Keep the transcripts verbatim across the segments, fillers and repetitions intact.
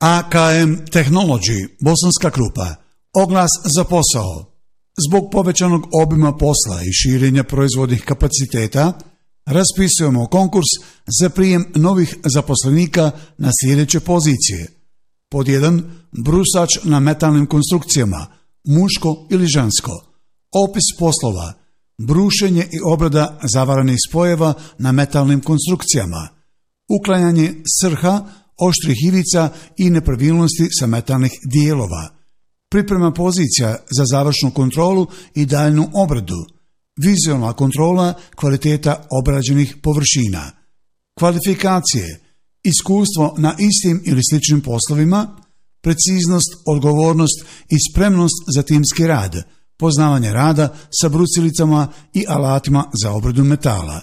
A K M Technology, Bosanska Krupa, oglas za posao. Zbog povećanog obima posla i širenja proizvodnih kapaciteta, raspisujemo konkurs za prijem novih zaposlenika na sljedeće pozicije. Pod jedan. Brusač na metalnim konstrukcijama, muško ili žensko. Opis poslova: brušenje i obrada zavaranih spojeva na metalnim konstrukcijama, uklanjanje srha, oštrih ivica i nepravilnosti sa metalnih dijelova, priprema pozicija za završnu kontrolu i daljnju obradu, vizualna kontrola kvaliteta obrađenih površina, kvalifikacije, iskustvo na istim ili sličnim poslovima, preciznost, odgovornost i spremnost za timski rad, poznavanje rada sa brucilicama i alatima za obradu metala.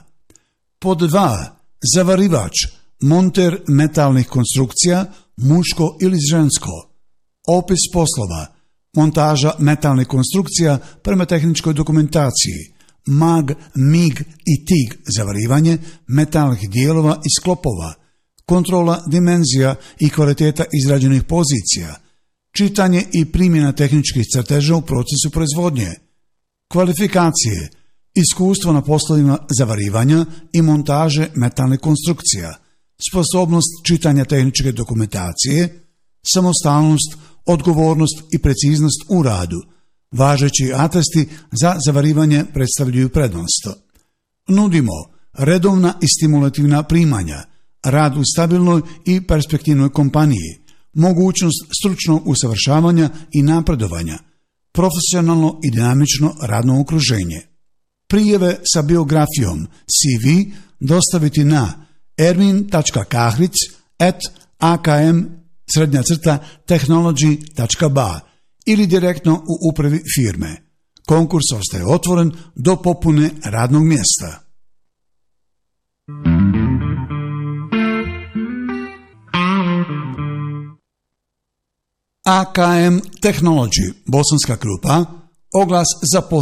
Pod dva. Zavarivač, monter metalnih konstrukcija, muško ili žensko. Opis poslova: montaža metalnih konstrukcija prema tehničkoj dokumentaciji, mag, mig i tig zavarivanje metalnih dijelova i sklopova, kontrola dimenzija i kvaliteta izrađenih pozicija, čitanje i primjena tehničkih crteža u procesu proizvodnje, kvalifikacije, iskustvo na poslovima zavarivanja i montaže metalnih konstrukcija, sposobnost čitanja tehničke dokumentacije, samostalnost, odgovornost i preciznost u radu. Važeći atesti za zavarivanje predstavljaju prednost. Nudimo redovna i stimulativna primanja, rad u stabilnoj i perspektivnoj kompaniji, mogućnost stručnog usavršavanja i napredovanja, profesionalno i dinamično radno okruženje. Prijave sa biografijom C V dostaviti na ermin tačka kahric at a k m srednja crta technology tačka b a ili direktno u upravi firme. Konkurs ostaje otvoren do popune radnog mjesta. A K M Technology, Bosanska Krupa, oglas za posao.